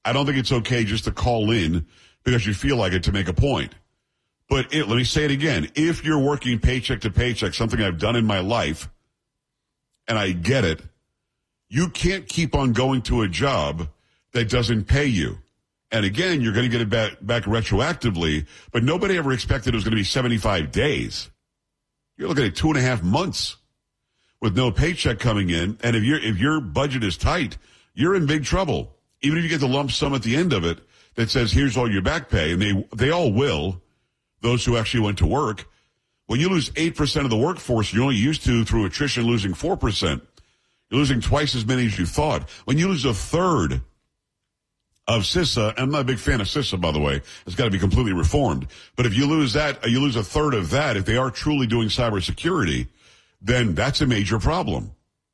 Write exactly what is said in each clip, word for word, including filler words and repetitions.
I don't think it's okay just to call in because you feel like it to make a point. But it, let me say it again. If you're working paycheck to paycheck, something I've done in my life, and I get it, you can't keep on going to a job that doesn't pay you. And again, you're going to get it back, back retroactively, but nobody ever expected it was going to be seventy-five days. You're looking at two and a half months with no paycheck coming in. And if your if your budget is tight, you're in big trouble. Even if you get the lump sum at the end of it that says, here's all your back pay, and they they all will, those who actually went to work. When you lose eight percent of the workforce, you're only used to, through attrition, losing four percent. You're losing twice as many as you thought. When you lose a third of CISA, I'm not a big fan of CISA, by the way. It's got to be completely reformed. But if you lose that, you lose a third of that, if they are truly doing cybersecurity, then that's a major problem.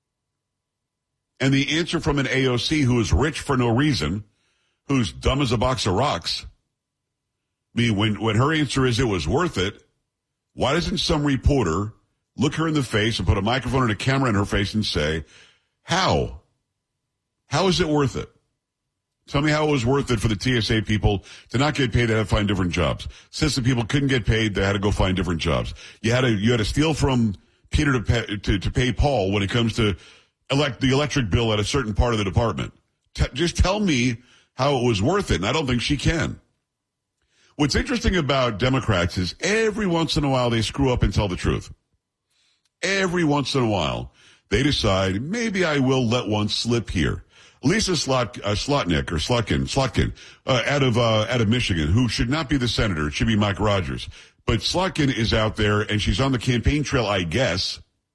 And the answer from an A O C who is rich for no reason, who's dumb as a box of rocks, I mean, when, when her answer is it was worth it, why doesn't some reporter look her in the face and put a microphone and a camera in her face and say, how? How is it worth it? Tell me how it was worth it for the T S A people to not get paid, they had to find different jobs. Since the people couldn't get paid, they had to go find different jobs. You had to, you had to steal from Peter to pay, to, to pay Paul when it comes to elect the electric bill at a certain part of the department. T- just tell me how it was worth it, and I don't think she can. What's interesting about Democrats is every once in a while they screw up and tell the truth. Every once in a while they decide, maybe I will let one slip here. Lisa Slot, uh, Slotnick or Slotkin, Slotkin, uh, out of, uh, out of Michigan, who should not be the senator. It should be Mike Rogers. But Slotkin is out there and she's on the campaign trail, I guess.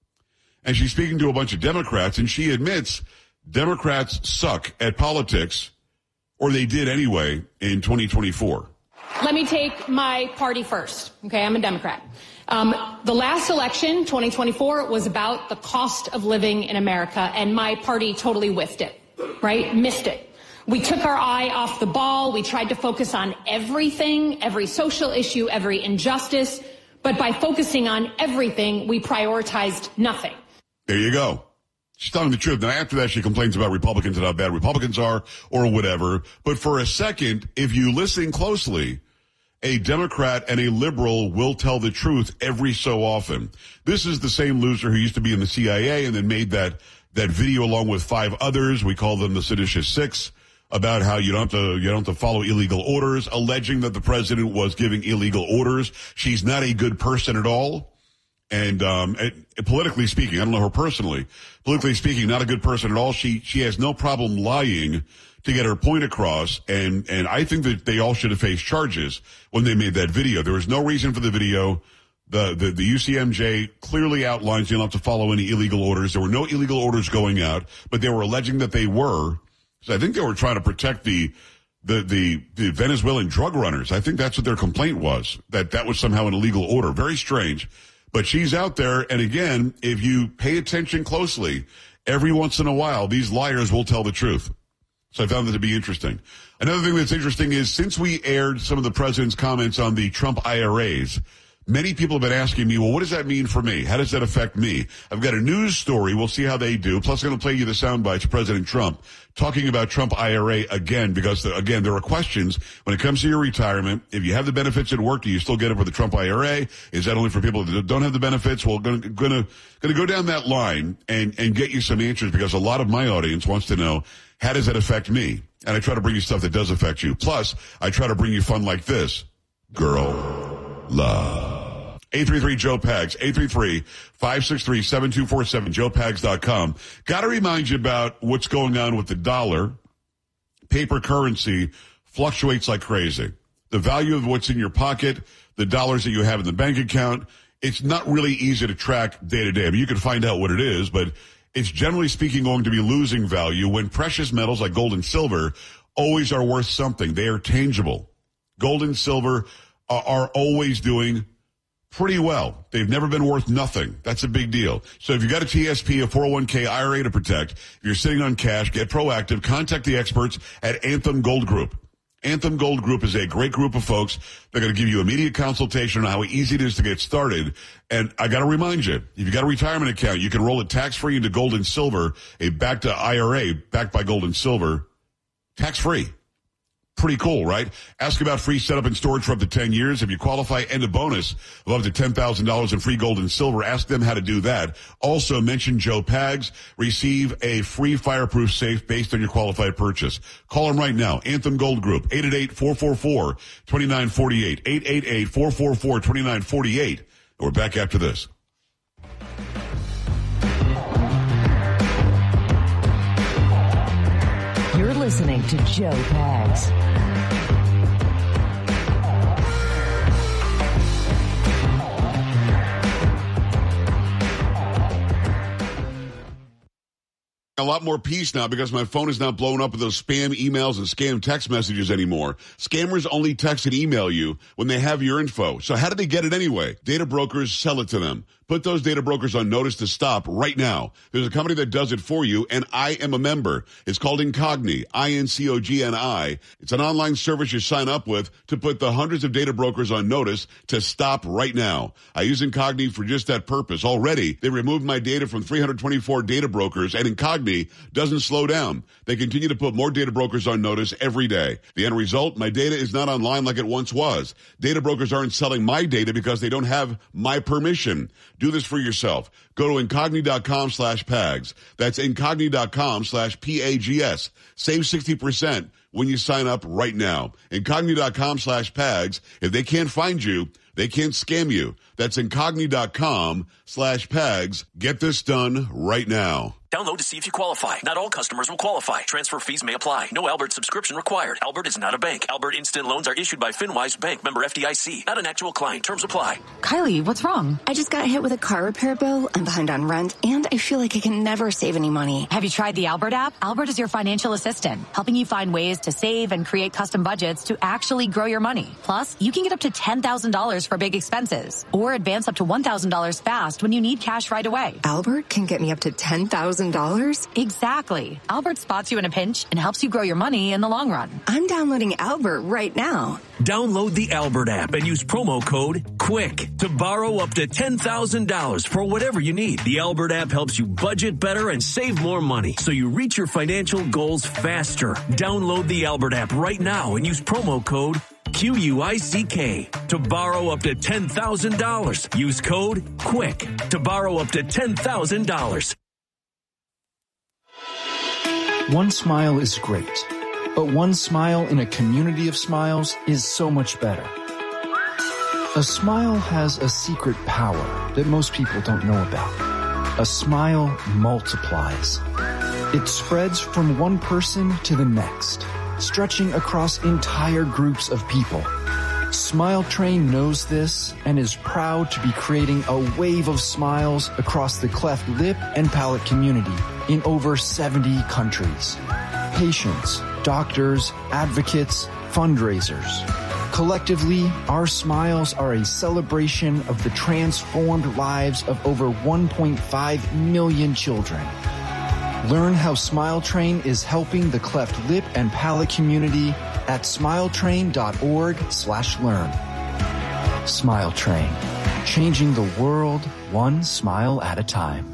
And she's speaking to a bunch of Democrats and she admits Democrats suck at politics, or they did anyway in twenty twenty-four. Let me take my party first. Okay, I'm a Democrat. Um, the last election, twenty twenty-four, was about the cost of living in America, and my party totally whiffed it. Right? Missed it. We took our eye off the ball. We tried to focus on everything, every social issue, every injustice. But by focusing on everything, we prioritized nothing. There you go. She's telling the truth. Now, after that, she complains about Republicans and how bad Republicans are or whatever. But for a second, if you listen closely, a Democrat and a liberal will tell the truth every so often. This is the same loser who used to be in the C I A and then made that that video along with five others. We call them the Seditious Six, about how you don't have to, you don't have to follow illegal orders, alleging that the president was giving illegal orders. She's not a good person at all. And, um, and politically speaking, I don't know her personally, politically speaking, not a good person at all. She, she has no problem lying to get her point across. And, and I think that they all should have faced charges when they made that video. There was no reason for the video. The, the, the U C M J clearly outlines you don't have to follow any illegal orders. There were no illegal orders going out, but they were alleging that they were. So I think they were trying to protect the, the, the, the Venezuelan drug runners. I think that's what their complaint was, that that was somehow an illegal order. Very strange. But she's out there. And again, if you pay attention closely, every once in a while, these liars will tell the truth. So I found that to be interesting. Another thing that's interesting is since we aired some of the president's comments on the Trump I R As, many people have been asking me, well, what does that mean for me? How does that affect me? I've got a news story. We'll see how they do. Plus, I'm going to play you the sound bites of President Trump talking about Trump I R A again, because, the, again, there are questions when it comes to your retirement. If you have the benefits at work, do you still get it for the Trump I R A? Is that only for people that don't have the benefits? Well, going to going to go down that line and, and get you some answers, because a lot of my audience wants to know, how does that affect me? And I try to bring you stuff that does affect you. Plus, I try to bring you fun like this. Girl Love. eight three three Joe Pags, eight three three, five six three, seven two four seven, joe pags dot com. Got to remind you about what's going on with the dollar. Paper currency fluctuates like crazy. The value of what's in your pocket, the dollars that you have in the bank account, it's not really easy to track day to day. I mean, you can find out what it is, but it's generally speaking going to be losing value when precious metals like gold and silver always are worth something. They are tangible. Gold and silver are, are always doing pretty well. They've never been worth nothing. That's a big deal. So if you've got a T S P, a four oh one k, I R A to protect, if you're sitting on cash, get proactive. Contact the experts at Anthem Gold Group. Anthem Gold Group is a great group of folks. They're going to give you immediate consultation on how easy it is to get started. And I got to remind you, if you've got a retirement account, you can roll it tax-free into gold and silver, a backed to I R A backed by gold and silver, tax-free. Pretty cool, right? Ask about free setup and storage for up to ten years. If you qualify, and a bonus of up to ten thousand dollars in free gold and silver. Ask them how to do that. Also, mention Joe Pags. Receive a free fireproof safe based on your qualified purchase. Call them right now. Anthem Gold Group, eight eight eight, four four four, two nine four eight, eight eight eight, four four four, two nine four eight. We're back after this. You're listening to Joe Pags. A lot more peace now because my phone is not blowing up with those spam emails and scam text messages anymore. Scammers only text and email you when they have your info. So how do they get it anyway? Data brokers sell it to them. Put those data brokers on notice to stop right now. There's a company that does it for you, and I am a member. It's called Incogni, I N C O G N I. It's an online service you sign up with to put the hundreds of data brokers on notice to stop right now. I use Incogni for just that purpose. Already, they removed my data from three hundred twenty-four data brokers, and Incogni doesn't slow down. They continue to put more data brokers on notice every day. The end result, my data is not online like it once was. Data brokers aren't selling my data because they don't have my permission. Do this for yourself. Go to Incogni.com slash Pags. That's Incogni.com slash P A G S. Save sixty percent when you sign up right now. Incogni.com slash Pags. If they can't find you, they can't scam you. That's Incogni.com slash Pags. Get this done right now. Download to see if you qualify. Not all customers will qualify. Transfer fees may apply. No Albert subscription required. Albert is not a bank. Albert Instant Loans are issued by FinWise Bank, member F D I C. Not an actual client. Terms apply. Kylie, what's wrong? I just got hit with a car repair bill. I'm behind on rent, and I feel like I can never save any money. Have you tried the Albert app? Albert is your financial assistant, helping you find ways to save and create custom budgets to actually grow your money. Plus, you can get up to ten thousand dollars for big expenses, or advance up to one thousand dollars fast when you need cash right away. Albert can get me up to ten thousand dollars? Exactly. Albert spots you in a pinch and helps you grow your money in the long run. I'm downloading Albert right now. Download the Albert app and use promo code QUICK to borrow up to ten thousand dollars for whatever you need. The Albert app helps you budget better and save more money so you reach your financial goals faster. Download the Albert app right now and use promo code Q U I C K to borrow up to ten thousand dollars. Use code QUICK to borrow up to ten thousand dollars. One smile is great, but one smile in a community of smiles is so much better. A smile has a secret power that most people don't know about. A smile multiplies. It spreads from one person to the next, stretching across entire groups of people. Smile Train knows this and is proud to be creating a wave of smiles across the cleft lip and palate community in over seventy countries. Patients, doctors, advocates, fundraisers. Collectively, our smiles are a celebration of the transformed lives of over one point five million children. Learn how Smile Train is helping the cleft lip and palate community at smiletrain.org slash learn. Smile Train, changing the world one smile at a time.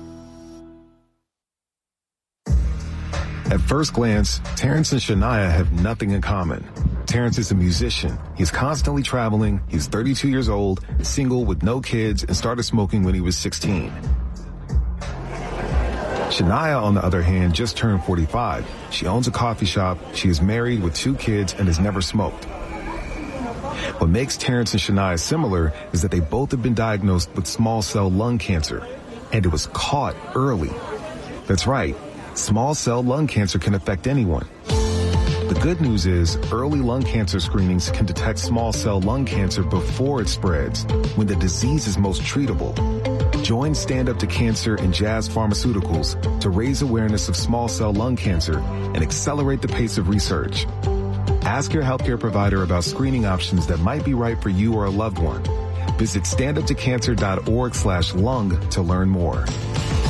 At first glance, Terrence and Shania have nothing in common. Terrence is a musician. He's constantly traveling. He's thirty-two years old, single with no kids, and started smoking when he was sixteen. Shania, on the other hand, just turned forty-five. She owns a coffee shop. She is married with two kids and has never smoked. What makes Terrence and Shania similar is that they both have been diagnosed with small cell lung cancer, and it was caught early. That's right. Small cell lung cancer can affect anyone. The good news is early lung cancer screenings can detect small cell lung cancer before it spreads, when the disease is most treatable. Join Stand Up to Cancer and Jazz Pharmaceuticals to raise awareness of small cell lung cancer and accelerate the pace of research. Ask your healthcare provider about screening options that might be right for you or a loved one. Visit standuptocancer.org slash lung to learn more.